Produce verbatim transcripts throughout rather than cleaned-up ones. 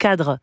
cadre.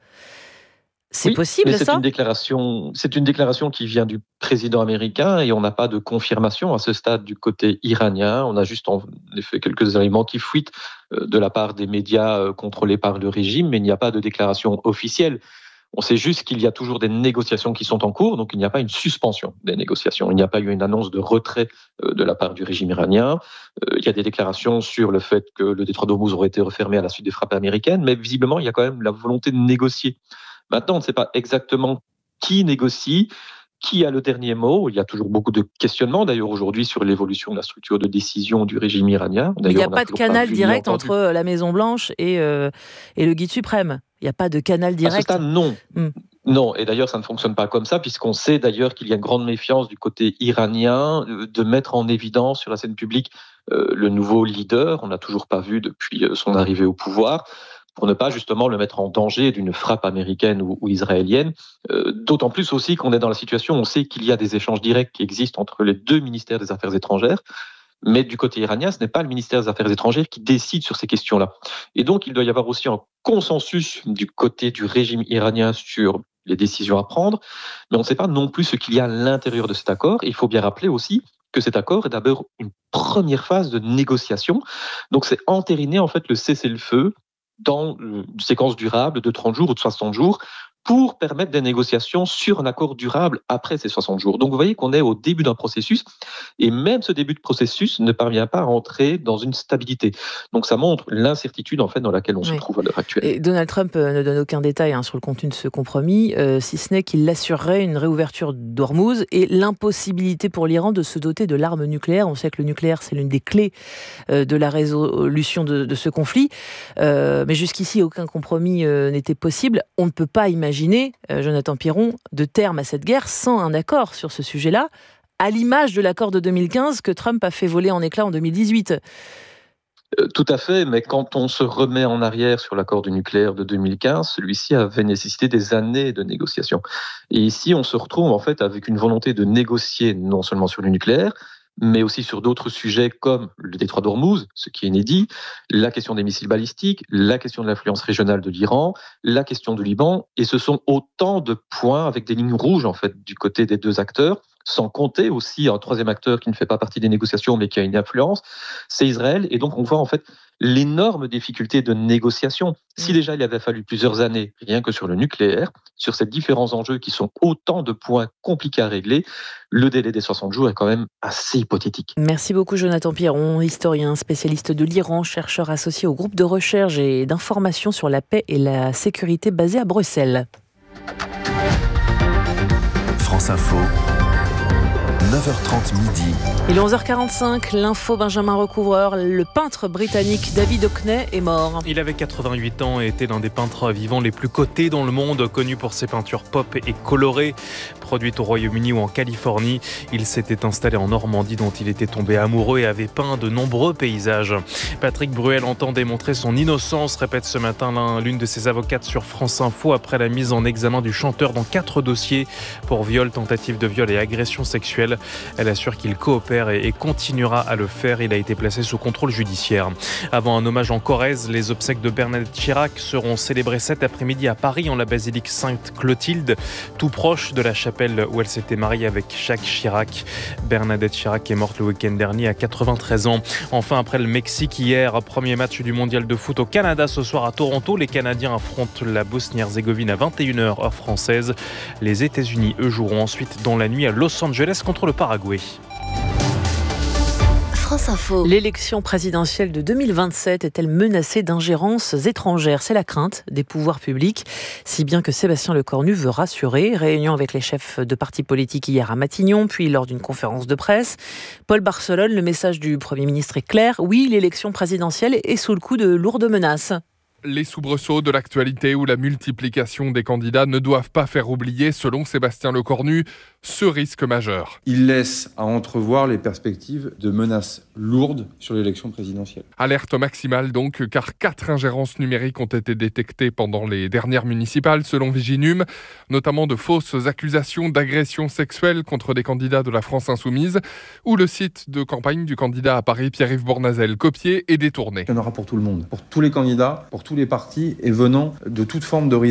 C'est oui, possible, mais c'est ça ? une déclaration, c'est une déclaration qui vient du président américain et on n'a pas de confirmation à ce stade du côté iranien. On a juste en effet quelques éléments qui fuitent de la part des médias contrôlés par le régime, mais il n'y a pas de déclaration officielle. On sait juste qu'il y a toujours des négociations qui sont en cours, donc il n'y a pas une suspension des négociations. Il n'y a pas eu une annonce de retrait de la part du régime iranien. Il y a des déclarations sur le fait que le détroit d'Ormuz aurait été refermé à la suite des frappes américaines, mais visiblement, il y a quand même la volonté de négocier. Maintenant, on ne sait pas exactement qui négocie, qui a le dernier mot. Il y a toujours beaucoup de questionnements, d'ailleurs, aujourd'hui, sur l'évolution de la structure de décision du régime iranien. Mais il n'y a pas de canal pas direct entre la Maison-Blanche et, euh, et le guide suprême. Il n'y a pas de canal direct. À ce stade, non. Hmm. Non, et d'ailleurs, ça ne fonctionne pas comme ça, puisqu'on sait d'ailleurs qu'il y a une grande méfiance du côté iranien de mettre en évidence sur la scène publique euh, le nouveau leader. On n'a toujours pas vu depuis son arrivée au pouvoir, pour ne pas justement le mettre en danger d'une frappe américaine ou, ou israélienne. Euh, d'autant plus aussi qu'on est dans la situation, on sait qu'il y a des échanges directs qui existent entre les deux ministères des Affaires étrangères, mais du côté iranien, ce n'est pas le ministère des Affaires étrangères qui décide sur ces questions-là. Et donc, il doit y avoir aussi un consensus du côté du régime iranien sur les décisions à prendre, mais on ne sait pas non plus ce qu'il y a à l'intérieur de cet accord. Et il faut bien rappeler aussi que cet accord est d'abord une première phase de négociation. Donc, c'est entériner en fait le cessez-le-feu dans une séquence durable de trente jours ou de soixante jours pour permettre des négociations sur un accord durable après ces soixante jours. Donc vous voyez qu'on est au début d'un processus, et même ce début de processus ne parvient pas à entrer dans une stabilité. Donc ça montre l'incertitude en fait dans laquelle on oui. se trouve à l'heure actuelle. Et Donald Trump ne donne aucun détail hein, sur le contenu de ce compromis, euh, si ce n'est qu'il assurerait une réouverture d'Ormuz et l'impossibilité pour l'Iran de se doter de l'arme nucléaire. On sait que le nucléaire, c'est l'une des clés euh, de la résolution de, de ce conflit. Euh, mais jusqu'ici, aucun compromis euh, n'était possible. On ne peut pas imaginer Imaginez, euh, Jonathan Piron, de terme à cette guerre sans un accord sur ce sujet-là, à l'image de l'accord de deux mille quinze que Trump a fait voler en éclats en deux mille dix-huit. Euh, tout à fait, mais quand on se remet en arrière sur l'accord du nucléaire de deux mille quinze, celui-ci avait nécessité des années de négociations. Et ici, on se retrouve en fait avec une volonté de négocier non seulement sur le nucléaire, mais aussi sur d'autres sujets comme le détroit d'Ormuz, ce qui est inédit, la question des missiles balistiques, la question de l'influence régionale de l'Iran, la question du Liban, et ce sont autant de points avec des lignes rouges en fait du côté des deux acteurs, sans compter aussi un troisième acteur qui ne fait pas partie des négociations mais qui a une influence, c'est Israël, et donc on voit en fait l'énorme difficulté de négociation. Si déjà il avait fallu plusieurs années, rien que sur le nucléaire, sur ces différents enjeux qui sont autant de points compliqués à régler, le délai des soixante jours est quand même assez hypothétique. Merci beaucoup Jonathan Piron, historien, spécialiste de l'Iran, chercheur associé au groupe de recherche et d'information sur la paix et la sécurité basé à Bruxelles. France Info. neuf heures trente midi. Il est onze heures quarante-cinq, l'info Benjamin Recouvreur, le peintre britannique David Hockney est mort. Il avait quatre-vingt-huit ans et était l'un des peintres vivants les plus cotés dans le monde, connu pour ses peintures pop et colorées. Produites au Royaume-Uni ou en Californie, il s'était installé en Normandie dont il était tombé amoureux et avait peint de nombreux paysages. Patrick Bruel entend démontrer son innocence, répète ce matin l'une de ses avocates sur France Info après la mise en examen du chanteur dans quatre dossiers pour viol, tentative de viol et agression sexuelle. Elle assure qu'il coopère et continuera à le faire. Il a été placé sous contrôle judiciaire. Avant un hommage en Corrèze, les obsèques de Bernadette Chirac seront célébrées cet après-midi à Paris en la basilique Sainte-Clotilde, tout proche de la chapelle où elle s'était mariée avec Jacques Chirac. Bernadette Chirac est morte le week-end dernier à quatre-vingt-treize ans. Enfin, après le Mexique hier, premier match du mondial de foot au Canada ce soir à Toronto. Les Canadiens affrontent la Bosnie-Herzégovine à vingt et une heures heure française. Les États-Unis, eux, joueront ensuite dans la nuit à Los Angeles contre le Paraguay. France Info. L'élection présidentielle de deux mille vingt-sept est-elle menacée d'ingérences étrangères ? C'est la crainte des pouvoirs publics, si bien que Sébastien Lecornu veut rassurer. Réunion avec les chefs de partis politiques hier à Matignon, puis lors d'une conférence de presse. Paul Barcelone, le message du Premier ministre est clair. Oui, l'élection présidentielle est sous le coup de lourdes menaces. Les soubresauts de l'actualité ou la multiplication des candidats ne doivent pas faire oublier, selon Sébastien Lecornu, ce risque majeur. Il laisse à entrevoir les perspectives de menaces lourdes sur l'élection présidentielle. Alerte maximale donc, car quatre ingérences numériques ont été détectées pendant les dernières municipales, selon Viginum, notamment de fausses accusations d'agression sexuelle contre des candidats de la France Insoumise, ou le site de campagne du candidat à Paris, Pierre-Yves Bournazel, copié et détourné. Il y en aura pour tout le monde, pour tous les candidats, pour tous les partis et venant de toute forme d'horizon.